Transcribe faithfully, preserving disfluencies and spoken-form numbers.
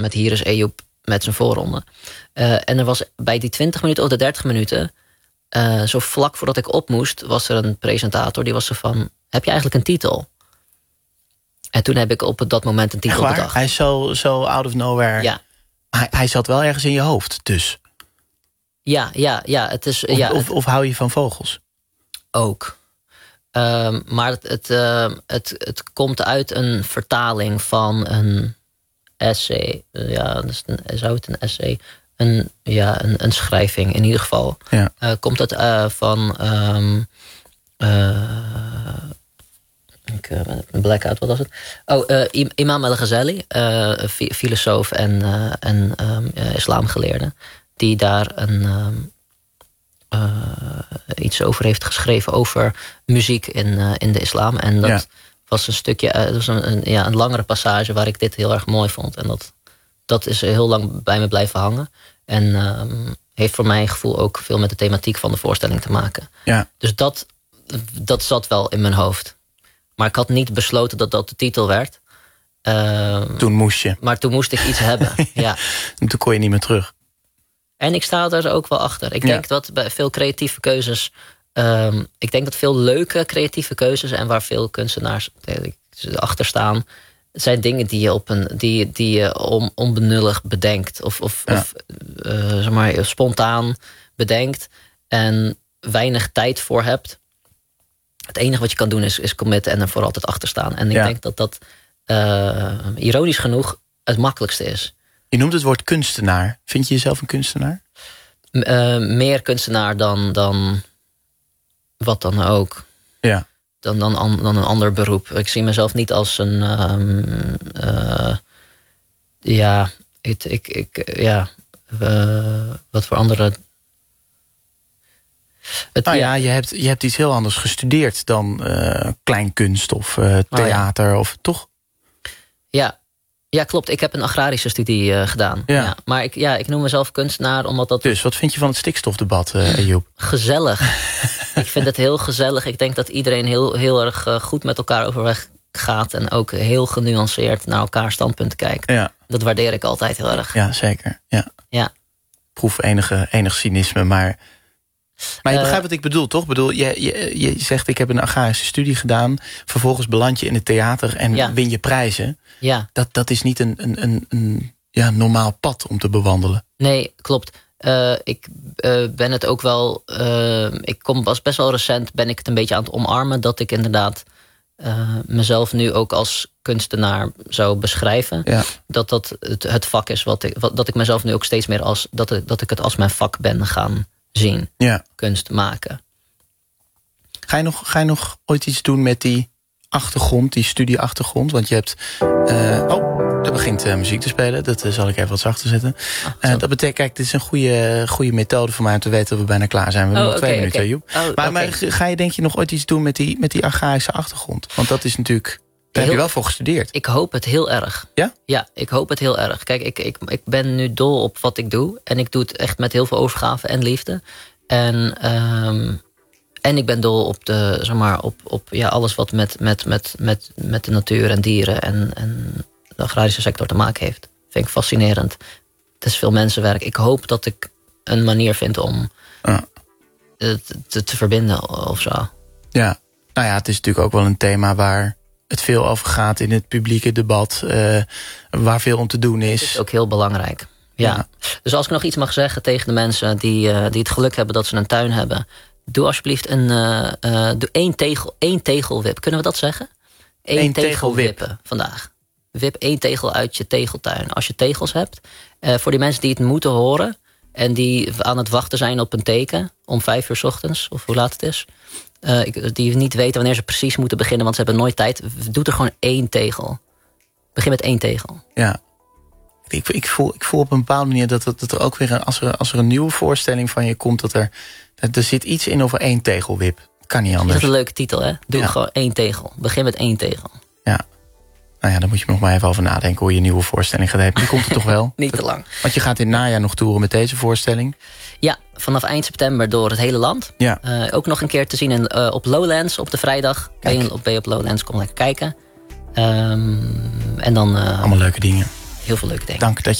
met Hier is Ejoep met zijn voorronde. Uh, en er was bij die twintig minuten of de dertig minuten... Uh, zo vlak voordat ik op moest, was er een presentator... die was zo van, heb je eigenlijk een titel? En toen heb ik op dat moment een titel bedacht. Hij is zo, zo out of nowhere. Ja. Hij, hij zat wel ergens in je hoofd, dus. Ja, ja, ja. Het is, of, ja of, het, of hou je van vogels? Ook. Um, maar het, het, uh, het, het komt uit een vertaling van een essay. Ja, dus een, zou het een essay... Een, ja, een, een schrijving in ieder geval. Ja. Uh, komt het uh, van... Um, uh, ik uh, een blackout, wat was het? Oh, uh, Imam al-Ghazali, uh, filosoof en, uh, en um, uh, islamgeleerde... die daar een, um, uh, iets over heeft geschreven... over muziek in, uh, in de islam. En dat ja. was een stukje... Uh, dat was een, een, ja, een langere passage waar ik dit heel erg mooi vond. En dat... Dat is heel lang bij me blijven hangen. En um, heeft voor mijn gevoel ook veel met de thematiek van de voorstelling te maken. Ja. Dus dat, dat zat wel in mijn hoofd. Maar ik had niet besloten dat dat de titel werd. Um, toen moest je. Maar toen moest ik iets hebben. Ja. En toen kon je niet meer terug. En ik sta er ook wel achter. Ik denk ja. dat bij veel creatieve keuzes... Um, ik denk dat veel leuke creatieve keuzes... en waar veel kunstenaars achter staan... zijn dingen die je, op een, die, die je on, onbenullig bedenkt. Of, of, ja. of uh, zeg maar, spontaan bedenkt. En weinig tijd voor hebt. Het enige wat je kan doen is, is committen en er voor altijd achter staan. En ik ja. denk dat dat uh, ironisch genoeg het makkelijkste is. Je noemt het woord kunstenaar. Vind je jezelf een kunstenaar? Uh, meer kunstenaar dan, dan wat dan ook. Ja. Dan, dan, dan een ander beroep. Ik zie mezelf niet als een... Um, uh, ja, ik, ik, ik, ja uh, wat voor andere... Het, nou ja, ja je, hebt, je hebt iets heel anders gestudeerd dan uh, kleinkunst of uh, theater, oh ja. of toch? Ja. Ja, klopt. Ik heb een agrarische studie uh, gedaan. Ja. Ja. Maar ik, ja, ik noem mezelf kunstenaar omdat dat... Dus, wat vind je van het stikstofdebat, uh, Ejoep? Gezellig. Ik vind het heel gezellig. Ik denk dat iedereen heel, heel erg uh, goed met elkaar overweg gaat... en ook heel genuanceerd naar elkaar standpunten kijkt. Ja. Dat waardeer ik altijd heel erg. Ja, zeker. Ja. Ja. Proef enige, enig cynisme, maar... Maar je begrijpt uh, wat ik bedoel, toch? Ik bedoel, je, je, je zegt, ik heb een agrarische studie gedaan... vervolgens beland je in het theater en ja. win je prijzen. Ja. Dat, dat is niet een, een, een, een ja, normaal pad om te bewandelen. Nee, klopt. Uh, ik uh, ben het ook wel... Uh, ik kom was best wel recent, ben ik het een beetje aan het omarmen... dat ik inderdaad uh, mezelf nu ook als kunstenaar zou beschrijven. Ja. Dat dat het, het vak is wat ik... Wat, dat ik mezelf nu ook steeds meer als... dat, ik, dat ik het als mijn vak ben gaan... zien, ja. kunst maken. Ga je, nog, ga je nog ooit iets doen met die achtergrond, die studieachtergrond? Want je hebt... Uh, oh, er begint uh, muziek te spelen. Dat uh, zal ik even wat zachter zetten. Oh, uh, dat betekent, kijk, dit is een goede, goede methode voor mij om te weten dat we bijna klaar zijn. We hebben oh, nog okay, twee okay. minuten, Joep. Oh, maar, okay. maar ga je denk je nog ooit iets doen met die, met die agrarische achtergrond? Want dat is natuurlijk... Daar heb je wel voor gestudeerd. Ik hoop het heel erg. Ja? Ja, ik hoop het heel erg. Kijk, ik, ik, ik ben nu dol op wat ik doe. En ik doe het echt met heel veel overgave en liefde. En, um, en ik ben dol op, de, zeg maar, op, op ja, alles wat met, met, met, met, met de natuur en dieren... En, en de agrarische sector te maken heeft. Vind ik fascinerend. Het is veel mensenwerk. Ik hoop dat ik een manier vind om ja. het te, te verbinden of zo. Ja, nou ja, het is natuurlijk ook wel een thema waar... het veel over gaat in het publieke debat, uh, waar veel om te doen is. Het is ook heel belangrijk. Ja. ja. Dus als ik nog iets mag zeggen tegen de mensen die, uh, die het geluk hebben dat ze een tuin hebben, doe alsjeblieft een uh, uh, doe één tegel, één tegelwip. Kunnen we dat zeggen? Eén, Eén tegel, tegel wippen vandaag. Wip één tegel uit je tegeltuin. Als je tegels hebt. Uh, voor die mensen die het moeten horen en die aan het wachten zijn op een teken om vijf uur 's ochtends, of hoe laat het is. Uh, die niet weten wanneer ze precies moeten beginnen, want ze hebben nooit tijd. Doe er gewoon één tegel. Begin met één tegel. Ja. Ik, ik, voel, ik voel op een bepaalde manier dat, dat, dat er ook weer... Een, als, er, als er een nieuwe voorstelling van je komt... dat er, dat er zit iets in over één tegelwip. Kan niet anders. Dat is een leuke titel, hè? Doe ja. gewoon één tegel. Begin met één tegel. Ja. Nou ja, dan moet je nog maar even over nadenken... hoe je een nieuwe voorstelling gaat hebben. Die komt er toch wel? Niet te lang. Want je gaat in het najaar nog toeren met deze voorstelling. Ja, vanaf eind september door het hele land. Ja. Uh, ook nog een keer te zien in, uh, op Lowlands op de vrijdag. Ben je, ben je op Lowlands, kom lekker kijken. Um, en dan... Uh, Allemaal leuke dingen. Heel veel leuke dingen. Dank dat